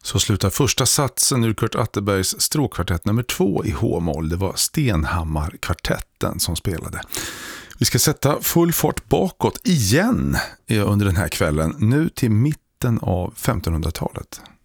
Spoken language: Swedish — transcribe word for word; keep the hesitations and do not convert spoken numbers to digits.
Så slutar första satsen ur Kurt Atterbergs stråkkvartett nummer två i H-moll. Det var Stenhammar-kvartetten som spelade. Vi ska sätta full fart bakåt igen under den här kvällen, nu till mitten av femtonhundratalet.